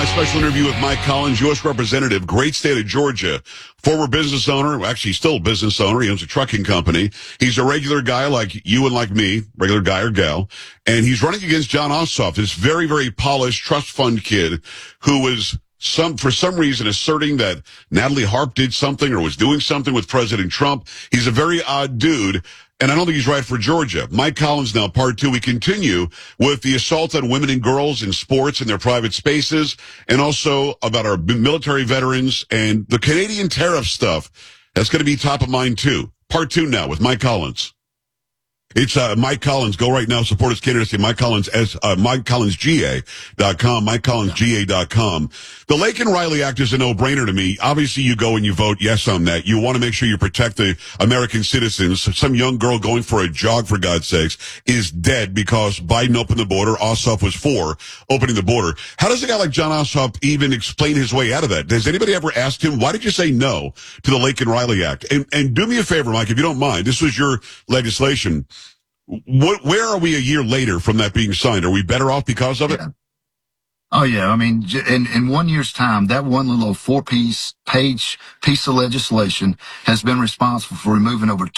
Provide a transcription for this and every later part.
special interview with Mike Collins, U.S. Representative, great state of Georgia, former business owner, actually still a business owner. He owns a trucking company. He's a regular guy like you and like me, regular guy or gal. And he's running against Jon Ossoff, this very, very polished trust fund kid who was for some reason asserting that Natalie Harp did something or was doing something with President Trump. He's a very odd dude. And I don't think he's right for Georgia. Mike Collins now, part two. We continue with the assault on women and girls in sports and their private spaces, and also about our military veterans and the Canadian tariff stuff. That's going to be top of mind, too. Part two now with Mike Collins. It's Mike Collins. Go right now. Support his candidacy. Mike Collins, MikeCollinsGA.com, MikeCollinsGA.com. The Laken Riley Act is a no-brainer to me. Obviously, you go and you vote yes on that. You want to make sure you protect the American citizens. Some young girl going for a jog, for God's sakes, is dead because Biden opened the border. Ossoff was for opening the border. How does a guy like Jon Ossoff even explain his way out of that? Has anybody ever asked him, why did you say no to the Laken Riley Act? And do me a favor, Mike, if you don't mind. This was your legislation. Where are we a year later from that being signed? Are we better off because of it? Yeah. Oh, yeah. I mean, in 1 year's time, that one little page piece of legislation has been responsible for removing over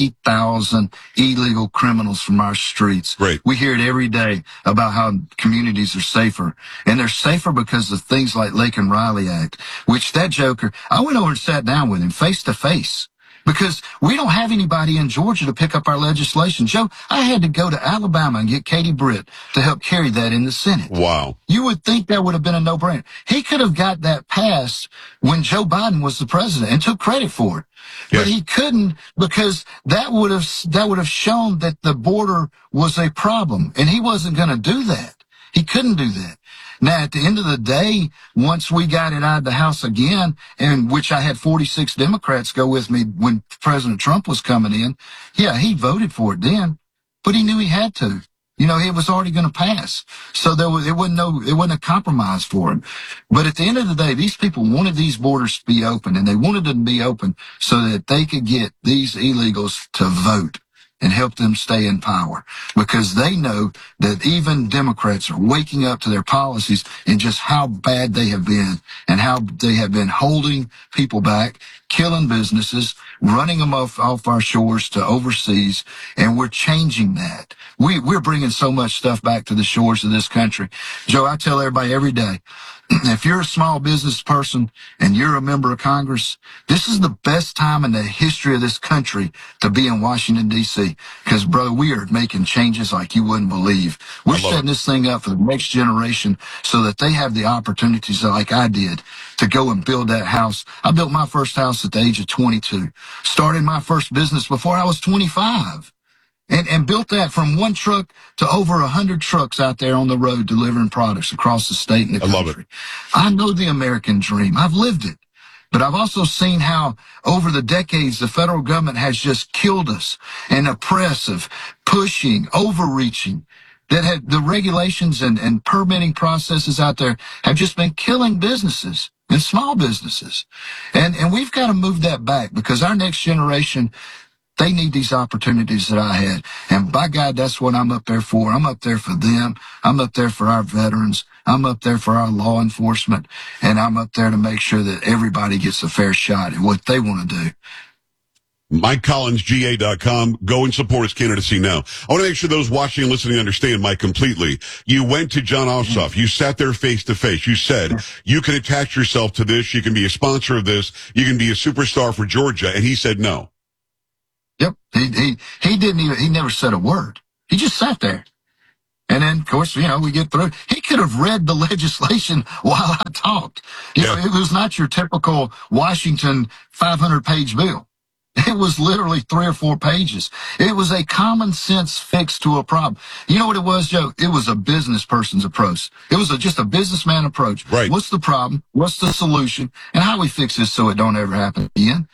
20,000 illegal criminals from our streets. Great. We hear it every day about how communities are safer. And they're safer because of things like Laken Riley Act, which that joker, I went over and sat down with him face to face. Because we don't have anybody in Georgia to pick up our legislation. Joe, I had to go to Alabama and get Katie Britt to help carry that in the Senate. Wow. You would think that would have been a no-brainer. He could have got that passed when Joe Biden was the president and took credit for it. But he couldn't, because that would have shown that the border was a problem. And he wasn't going to do that. He couldn't do that. Now, at the end of the day, once we got it out of the House again, and which I had 46 Democrats go with me when President Trump was coming in, yeah, he voted for it then, but he knew he had to. You know, it was already going to pass. So it wasn't a compromise for him. But at the end of the day, these people wanted these borders to be open, and they wanted them to be open so that they could get these illegals to vote and help them stay in power, because they know that even Democrats are waking up to their policies and just how bad they have been and how they have been holding people back, killing businesses, running them off our shores to overseas, and we're changing that. We're bringing so much stuff back to the shores of this country. Joe, I tell everybody every day, if you're a small business person and you're a member of Congress, this is the best time in the history of this country to be in Washington, D.C. Because, brother, we are making changes like you wouldn't believe. We're setting this thing up for the next generation so that they have the opportunities like I did to go and build that house. I built my first house at the age of 22. Started my first business before I was 25. And built that from one truck to over 100 trucks out there on the road delivering products across the state and the country. I love it. I know the American dream. I've lived it. But I've also seen how over the decades the federal government has just killed us, and oppressive, pushing, overreaching. That had the regulations and permitting processes out there have just been killing businesses and small businesses. And we've got to move that back, because our next generation, they need these opportunities that I had. And by God, that's what I'm up there for. I'm up there for them. I'm up there for our veterans. I'm up there for our law enforcement. And I'm up there to make sure that everybody gets a fair shot at what they want to do. MikeCollinsGA.com. Go and support his candidacy now. I want to make sure those watching and listening understand Mike completely. You went to Jon Ossoff. You sat there face to face. You said, you can attach yourself to this. You can be a sponsor of this. You can be a superstar for Georgia. And he said no. Yep. He never said a word. He just sat there. And then, of course, we get through. He could have read the legislation while I talked. It was not your typical Washington 500-page bill. It was literally 3 or 4 pages. It was a common sense fix to a problem. You know what it was, Joe? It was a business person's approach. It was just a businessman approach. Right. What's the problem? What's the solution? And how we fix this so it don't ever happen again?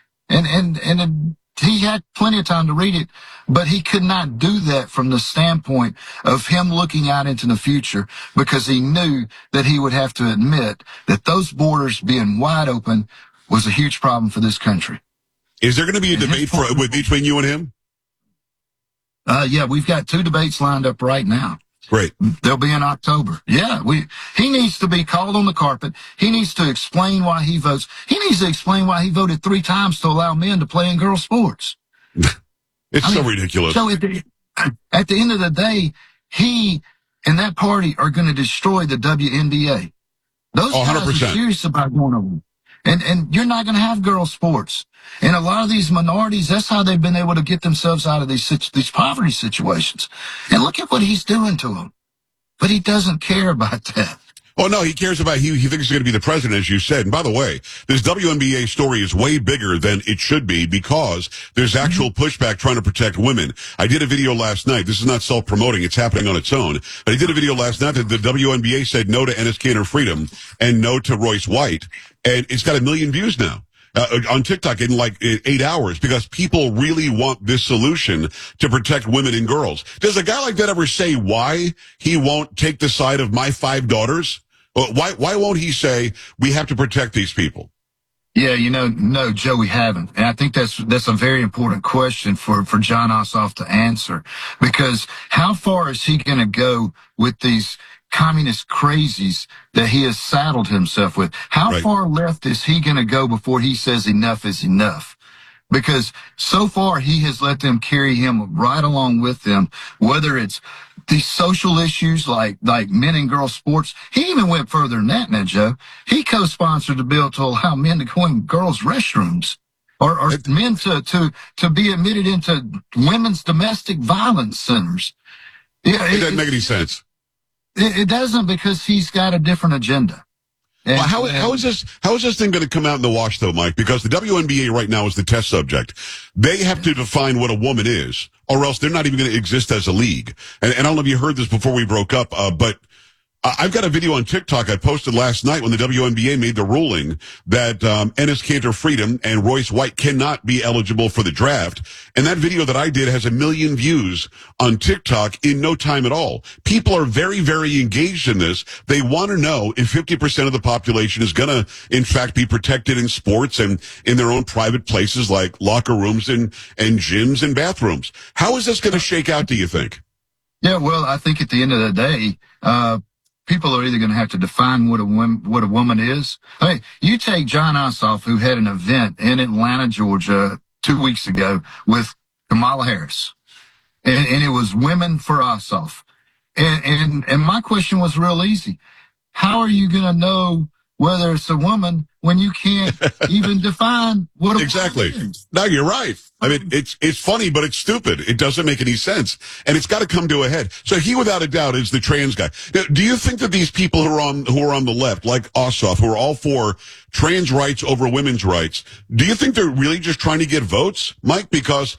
And he had plenty of time to read it, but he could not do that from the standpoint of him looking out into the future, because he knew that he would have to admit that those borders being wide open was a huge problem for this country. Is there going to be a debate between you and him? Yeah, we've got 2 debates lined up right now. Great. They'll be in October. Yeah, he needs to be called on the carpet. He needs to explain why he votes. He needs to explain why he voted 3 times to allow men to play in girls' sports. It's so ridiculous. So at the end of the day, he and that party are going to destroy the WNBA. Those guys 100%. are serious about going over. And you're not going to have girls' sports. And a lot of these minorities, that's how they've been able to get themselves out of these poverty situations. And look at what he's doing to them. But he doesn't care about that. Oh, no, he cares about, he thinks he's going to be the president, as you said. And by the way, this WNBA story is way bigger than it should be because there's actual pushback trying to protect women. I did a video last night. This is not self-promoting. It's happening on its own. But I did a video last night that the WNBA said no to Enes Kanter Freedom and no to Royce White. And it's got 1 million views now. On TikTok in like 8 hours because people really want this solution to protect women and girls. Does a guy like that ever say why he won't take the side of my 5 daughters? Why won't he say we have to protect these people? Yeah, no, Joe, we haven't. And I think that's a very important question for Jon Ossoff to answer, because how far is he going to go with these communist crazies that he has saddled himself with? How far left is he going to go before he says enough is enough? Because so far he has let them carry him right along with them, whether it's these social issues like men and girls sports. He even went further than that now, Joe. He co-sponsored the bill to allow men to go in girls' restrooms or men to be admitted into women's domestic violence centers. Yeah, it doesn't make any sense. It doesn't, because he's got a different agenda. And, well, how is this thing going to come out in the wash, though, Mike? Because the WNBA right now is the test subject. They have to define what a woman is, or else they're not even going to exist as a league. And I don't know if you heard this before we broke up, but I've got a video on TikTok I posted last night when the WNBA made the ruling that Enes Kanter Freedom and Royce White cannot be eligible for the draft. And that video that I did has 1 million views on TikTok in no time at all. People are very, very engaged in this. They want to know if 50% of the population is going to, in fact, be protected in sports and in their own private places like locker rooms and gyms and bathrooms. How is this going to shake out, do you think? Yeah, well, I think at the end of the day, people are either going to have to define what a woman is. Hey, you take Jon Ossoff, who had an event in Atlanta, Georgia, 2 weeks ago with Kamala Harris, and it was Women for Ossoff. And my question was real easy. How are you going to know whether it's a woman when you can't even define what a woman is? No, you're right. I mean, it's funny, but it's stupid. It doesn't make any sense. And it's got to come to a head. So he, without a doubt, is the trans guy. Now, do you think that these people who are on the left, like Ossoff, who are all for trans rights over women's rights, do you think they're really just trying to get votes, Mike? Because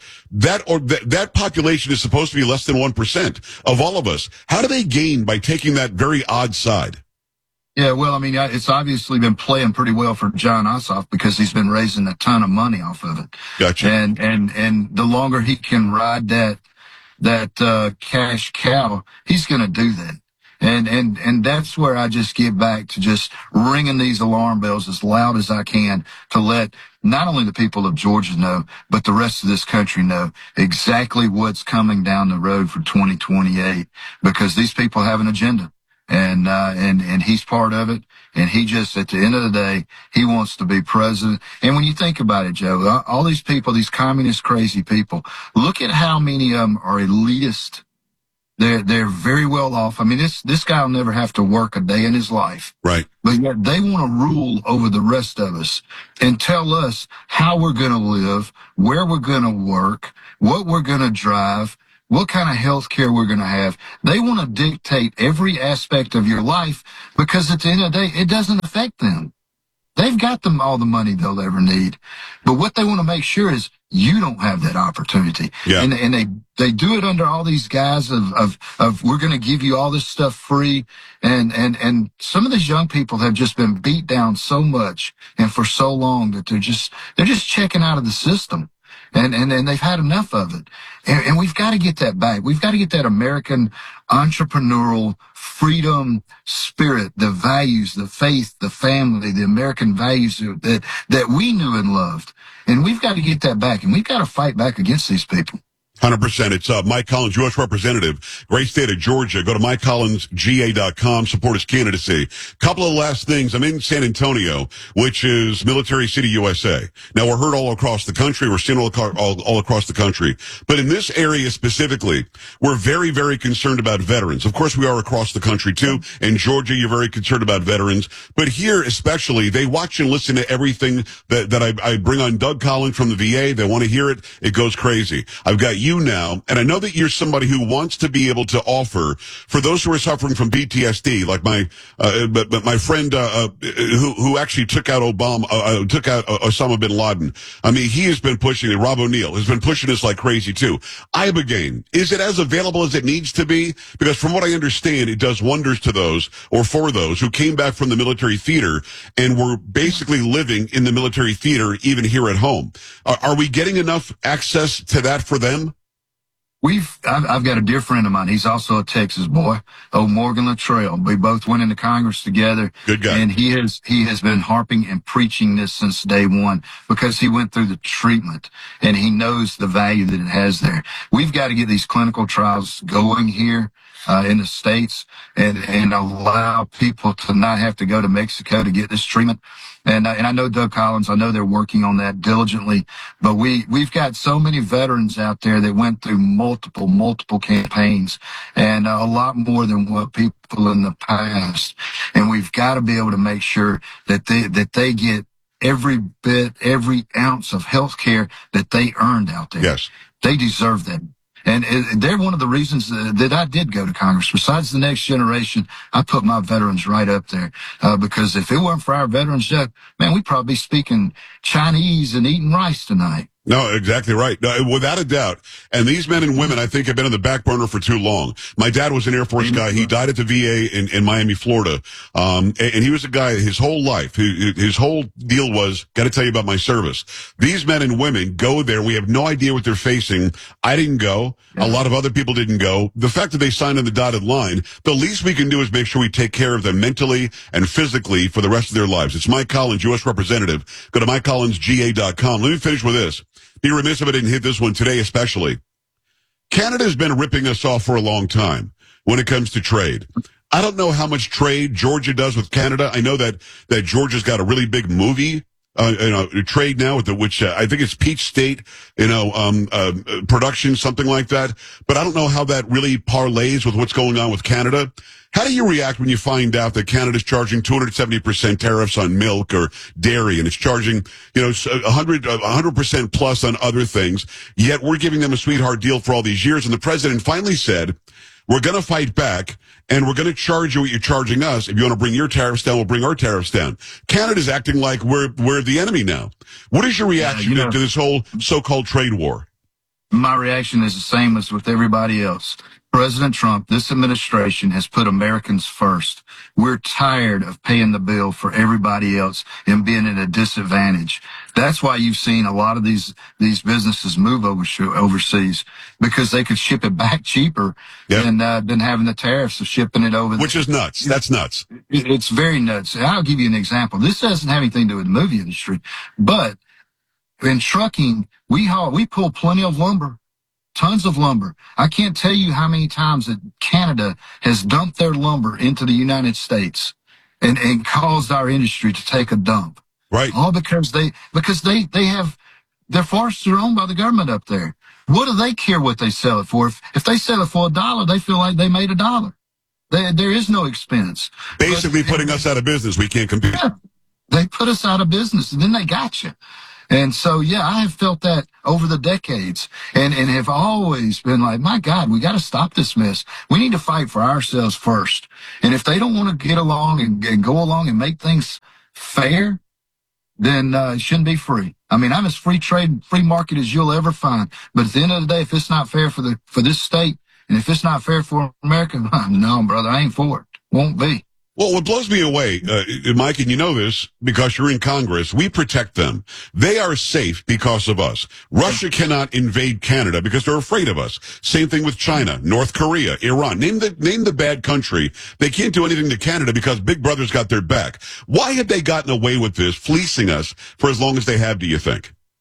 that population is supposed to be less than 1% of all of us. How do they gain by taking that very odd side? Yeah, well, I mean, it's obviously been playing pretty well for Jon Ossoff because he's been raising a ton of money off of it. Gotcha. And the longer he can ride that cash cow, he's going to do that. And that's where I just get back to just ringing these alarm bells as loud as I can to let not only the people of Georgia know, but the rest of this country know exactly what's coming down the road for 2028, because these people have an agenda. And he's part of it. And he just, at the end of the day, he wants to be president. And when you think about it, Joe, all these people, these communist crazy people, look at how many of them are elitist. They're very well off. I mean, this guy will never have to work a day in his life. Right. But yet they want to rule over the rest of us and tell us how we're going to live, where we're going to work, what we're going to drive, what kind of health care we're going to have. They want to dictate every aspect of your life because at the end of the day, it doesn't affect them. They've got them all the money they'll ever need. But what they want to make sure is you don't have that opportunity. Yeah. And they do it under all these guise of we're going to give you all this stuff free. And some of these young people have just been beat down so much and for so long that they're just checking out of the system. And they've had enough of it. And we've got to get that back. We've got to get that American entrepreneurial freedom spirit, the values, the faith, the family, the American values that we knew and loved. And we've got to get that back. And we've got to fight back against these people. 100%. It's Mike Collins, U.S. Representative, great state of Georgia. Go to MikeCollinsGA.com, support his candidacy. Couple of last things. I'm in San Antonio, which is Military City, USA. Now, we're heard all across the country. We're seen all across the country. But in this area specifically, we're very, very concerned about veterans. Of course, we are across the country, too. In Georgia, you're very concerned about veterans. But here, especially, they watch and listen to everything that I bring on. Doug Collins from the VA. They want to hear it. It goes crazy. I've got you now, and I know that you're somebody who wants to be able to offer for those who are suffering from PTSD, like but my friend who actually took out Osama bin Laden. I mean, he has been pushing it. Rob O'Neill has been pushing this like crazy too. Ibogaine, is it as available as it needs to be? Because from what I understand, it does wonders to those or for those who came back from the military theater and were basically living in the military theater even here at home. Are we getting enough access to that for them? I've got a dear friend of mine. He's also a Texas boy, Morgan Luttrell. We both went into Congress together. Good guy. And he has been harping and preaching this since day one because he went through the treatment and he knows the value that it has there. We've got to get these clinical trials going here in the States and allow people to not have to go to Mexico to get this treatment. And I know Doug Collins, I know they're working on that diligently, but we've got so many veterans out there that went through multiple campaigns and a lot more than what people in the past. And we've got to be able to make sure that they get every ounce of health care that they earned out there. Yes. They deserve that. And they're one of the reasons that I did go to Congress. Besides the next generation, I put my veterans right up there. Because if it weren't for our veterans, man, we'd probably be speaking Chinese and eating rice tonight. No, exactly right. No, without a doubt. And these men and women, I think, have been on the back burner for too long. My dad was an Air Force guy. He died at the VA in Miami, Florida. And he was a guy, his whole life, his whole deal was, got to tell you about my service. These men and women go there. We have no idea what they're facing. I didn't go. A lot of other people didn't go. The fact that they signed on the dotted line, the least we can do is make sure we take care of them mentally and physically for the rest of their lives. It's Mike Collins, U.S. Representative. Go to MikeCollinsGA.com. Let me finish with this. Be remiss if I didn't hit this one today, especially. Canada's been ripping us off for a long time when it comes to trade. I don't know how much trade Georgia does with Canada. I know that Georgia's got a really big movie trade now with which I think it's Peach State, production, something like that. But I don't know how that really parlays with what's going on with Canada. How do you react when you find out that Canada's charging 270% tariffs on milk or dairy, and it's charging, 100% plus on other things, yet we're giving them a sweetheart deal for all these years, and the president finally said, we're going to fight back, and we're going to charge you what you're charging us. If you want to bring your tariffs down, we'll bring our tariffs down. Canada's acting like we're the enemy now. What is your reaction to this whole so-called trade war? My reaction is the same as with everybody else. President Trump, this administration has put Americans first. We're tired of paying the bill for everybody else and being at a disadvantage. That's why you've seen a lot of these businesses move overseas, because they could ship it back cheaper than having the tariffs of shipping it over. Which is nuts. That's nuts. It's very nuts. I'll give you an example. This doesn't have anything to do with the movie industry, but in trucking, we pull plenty of lumber. Tons of lumber. I can't tell you how many times that Canada has dumped their lumber into the United States and caused our industry to take a dump. Right. All because they're forests are owned by the government up there. What do they care what they sell it for? If they sell it for $1, they feel like they made $1. There is no expense. Basically putting us out of business. We can't compete. Yeah, they put us out of business and then they got you. And so, I have felt that over the decades and have always been like, my God, we got to stop this mess. We need to fight for ourselves first. And if they don't want to get along and go along and make things fair, then it shouldn't be free. I mean, I'm as free trade and free market as you'll ever find. But at the end of the day, if it's not fair for this state and if it's not fair for America, no, brother, I ain't for it. Won't be. Well, what blows me away, Mike, and you know this because you're in Congress, we protect them. They are safe because of us. Russia cannot invade Canada because they're afraid of us. Same thing with China, North Korea, Iran. Name the bad country. They can't do anything to Canada because Big Brother's got their back. Why have they gotten away with this, fleecing us for as long as they have, do you think?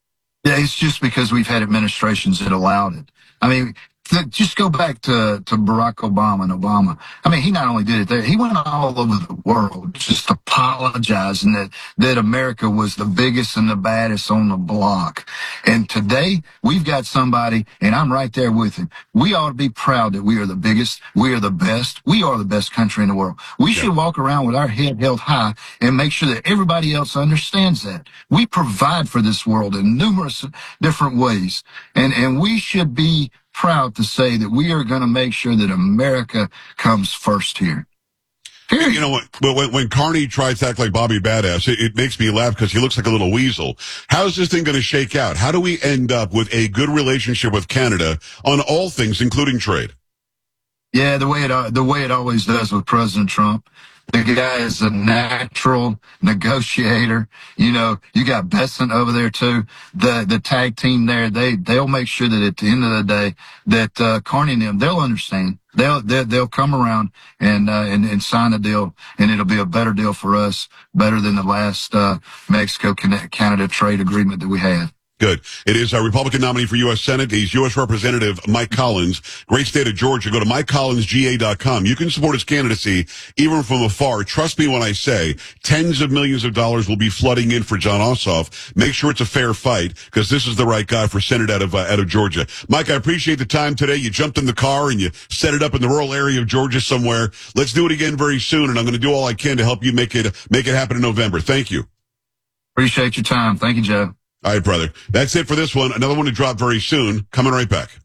Yeah, it's just because we've had administrations that allowed it. I mean, just go back to Barack Obama and Obama. I mean, he not only did it there, he went all over the world just apologizing that America was the biggest and the baddest on the block. And today we've got somebody, and I'm right there with him. We ought to be proud that we are the biggest. We are the best. We are the best country in the world. We should walk around with our head held high and make sure that everybody else understands that. We provide for this world in numerous different ways. And we should be proud to say that we are going to make sure that America comes first here. Period. You know what? When Carney tries to act like Bobby Badass, it makes me laugh because he looks like a little weasel. How's this thing going to shake out? How do we end up with a good relationship with Canada on all things, including trade? Yeah, the way it always does with President Trump. The guy is a natural negotiator. You know, you got Besant over there too. The tag team there, they'll make sure that at the end of the day that Carney and them, they'll understand. They'll come around and sign a deal, and it'll be a better deal for us, better than the last Mexico-Canada trade agreement that we had. Good. It is our Republican nominee for U.S. Senate. He's U.S. Representative Mike Collins, great state of Georgia. Go to MikeCollinsGA.com. You can support his candidacy even from afar. Trust me when I say tens of millions of dollars will be flooding in for Jon Ossoff. Make sure it's a fair fight because this is the right guy for Senate out of Georgia. Mike, I appreciate the time today. You jumped in the car and you set it up in the rural area of Georgia somewhere. Let's do it again very soon, and I'm going to do all I can to help you make it happen in November. Thank you. Appreciate your time. Thank you, Joe. All right, brother. That's it for this one. Another one to drop very soon. Coming right back.